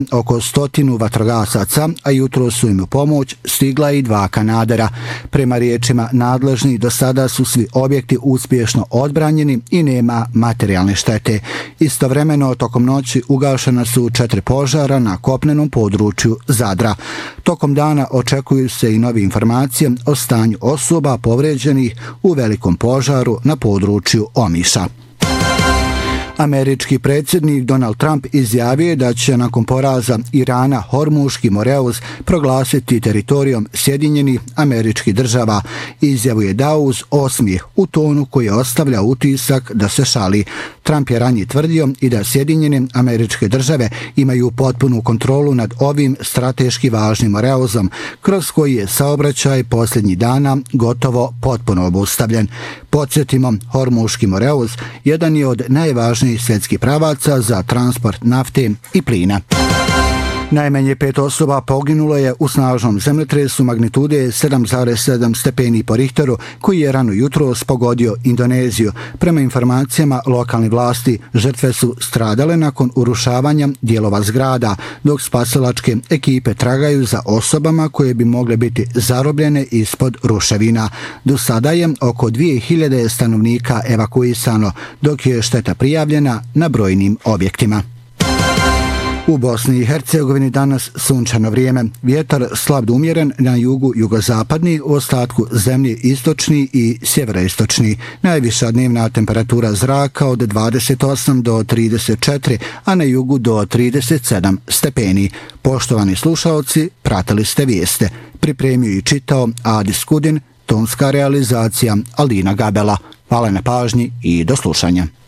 oko 100 vatrogasaca, a jutro su im u pomoć stigla i 2 kanadera. Prema riječima nadležnih, do sada su svi objekti uspješno odbranjeni i nema materijalne štete. Istovremeno, tokom noći ugašena su 4 požara na kopnenom području Zadra. Tokom dana očekuju se i nove informacije o stanju osoba povrijeđenih u velikom požaru na području Omiša. Američki predsjednik Donald Trump izjavio da će nakon poraza Irana Hormuški Moreus proglasiti teritorijom Sjedinjenih Američkih Država. Izjavu je dao uz osmijeh u tonu koji ostavlja utisak da se šali. Trump je ranije tvrdio i da Sjedinjene Američke Države imaju potpunu kontrolu nad ovim strateški važnim Moreusom, kroz koji je saobraćaj posljednjih dana gotovo potpuno obustavljen. Podsjetimo, Hormuški Moreus jedan je od najvažnijih svjetskih pravaca za transport nafte i plina. Najmanje 5 osoba poginulo je u snažnom zemljotresu magnitude 7,7 stepeni po Richteru koji je rano jutros pogodio Indoneziju. Prema informacijama lokalnih vlasti, žrtve su stradale nakon urušavanja dijelova zgrada, dok spasilačke ekipe tragaju za osobama koje bi mogle biti zarobljene ispod ruševina. Do sada je oko 2000 stanovnika evakuisano, dok je šteta prijavljena na brojnim objektima. U Bosni i Hercegovini danas sunčano vrijeme, vjetar slab do umjeren na jugu jugozapadni, u ostatku zemlje istočni i sjeveroistočni. Najviša dnevna temperatura zraka od 28 do 34, a na jugu do 37 stepeni. Poštovani slušaoci, pratili ste vijeste. Pripremio i čitao Adi Skudin, tonska realizacija Alina Gabela. Hvala na pažnji i do slušanja.